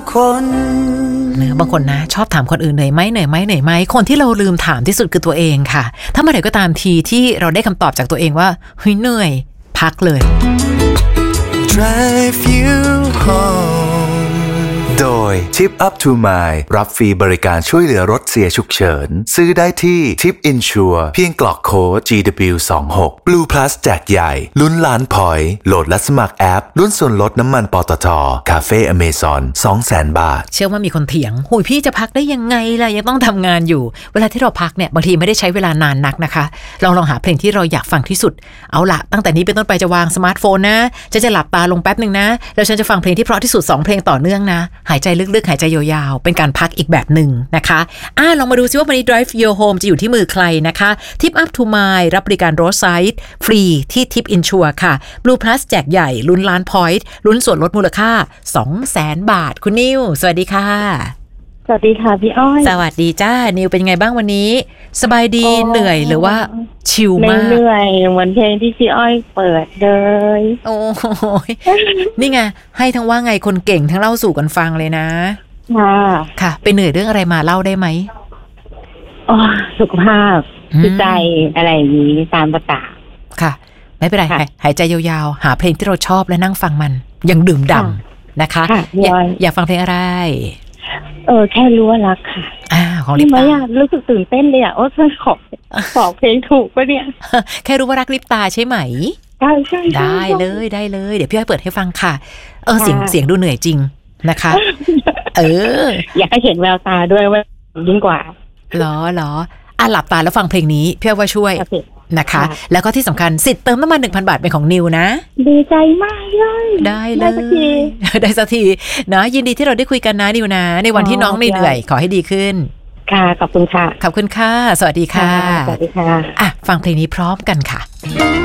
คนบางคนนะชอบถามคนอื่นเหนื่อยไหมเหนื่อยไหมเหนื่อยไหมคนที่เราลืมถามที่สุดคือตัวเองค่ะถ้าเมื่อไหร่ก็ตามทีที่เราได้คำตอบจากตัวเองว่าเฮ้ยเหนื่อยพักเลย Drive you home โดย Tip Up to Mile รับฟรีบริการช่วยเหลือรถเสียฉุกเฉินซื้อได้ที่ Tip Insure เพียงกรอกโค้ด GW26 Blue Plus แจกใหญ่ลุ้นล้านพอยต์โหลดและสมัครแอปลุ้นส่วนลดน้ำมันปตท. คาเฟ่ Amazon 200,000 บาทเชื่อว่ามีคนเถียงหุยพี่จะพักได้ยังไงล่ะยังต้องทำงานอยู่เวลาที่เราพักเนี่ยบางทีไม่ได้ใช้เวลานานนักนะคะลองหาเพลงที่เราอยากฟังที่สุดเอาล่ะตั้งแต่นี้เป็นต้นไปจะวางสมาร์ทโฟนนะจะหลับตาลงแป๊บนึงนะแล้วฉันจะฟังเพลงที่เพราะที่สุด2เพลงต่อเนื่องนะหายใจลึกๆหายใจยาวๆเป็นการพักอีกแบบหนึ่งนะคะลองมาดูซิว่าวันนี้ Drive Your Home จะอยู่ที่มือใครนะคะ Tip Up to Mile รับบริการ Roadside ฟรีที่ Tip Insure ค่ะ Blue Plus แจกใหญ่ลุ้นล้าน point ลุ้นส่วนลดมูลค่า 200,000 บาทคุณนิวสวัสดีค่ะสวัสดีค่ะพี่อ้อยสวัสดีจ้านิวเป็นไงบ้างวันนี้สบายดีเหนื่อยหรือว่าชิลมากเหนื่อยเหมือนเพลงที่พี่อ้อยเปิดเลยโอ้ยนี่ไงให้ทั้งว่าไงคนเก่งทั้งเล่าสู่กันฟังเลยนะค่ะไปเหนื่อยเรื่องอะไรมาเล่าได้ไหมสุขภาพจิตใจอะไรอย่างนี้ตามประกาศค่ะไม่เป็นไรหายใจยาวๆหาเพลงที่เราชอบและนั่งฟังมันยังดื่มด่ำนะคะอยากฟังเพลงอะไรแค่รู้ว่ารักค่ะของลิปตารู้สึกตื่นเต้นเลยฉันขอเพลงถูกปะเนี่ยแค่รู้ว่ารักลิปตาใช่ไหมใช่ได้เลยเดี๋ยวพี่อ้อยเปิดให้ฟังค่ะเสียงดูเหนื่อยจริงนะคะอยากให้เห็นแววตาด้วยว่ายิ่งกว่าหรอหลับตาแล้วฟังเพลงนี้พี่ว่าช่วยนะคะแล้วก็ที่สำคัญสิทธิ์เติมน้ำมัน 1,000 บาทเป็นของนิวนะดีใจมากเลยได้สักทีนะยินดีที่เราได้คุยกันนะนิวนะในวันที่น้องเหนื่อยขอให้ดีขึ้นค่ะขอบคุณค่ะขอบคุณค่ะสวัสดีค่ะสวัสดีค่ะฟังเพลงนี้พร้อมกันค่ะ